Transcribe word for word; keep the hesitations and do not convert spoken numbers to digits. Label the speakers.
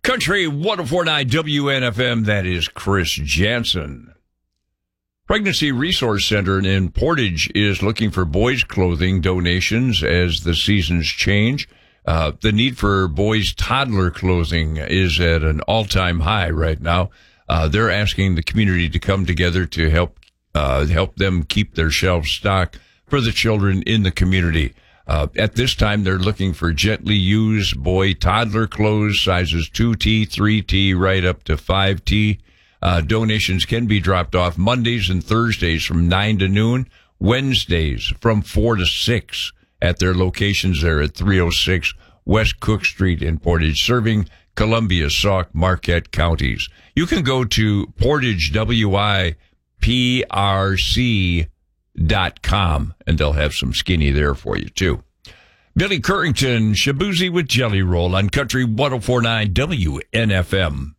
Speaker 1: Country one oh four point nine W N F M, that is Chris Jansen. Pregnancy Resource Center in Portage is looking for boys' clothing donations as the seasons change. Uh, the need for boys' toddler clothing is at an all-time high right now. Uh, they're asking the community to come together to help uh, help them keep their shelves stocked for the children in the community. Uh, at this time, they're looking for gently used boy toddler clothes, sizes two T, three T, right up to five T. Uh, donations can be dropped off Mondays and Thursdays from nine to noon, Wednesdays from four to six at their locations there at three oh six West Cook Street in Portage, serving Columbia, Sauk, Marquette counties. You can go to Portage, W I P R C dot com, and they'll have some skinny there for you, too. Billy Currington, Shabuzi with Jelly Roll on Country one oh four point nine W N F M.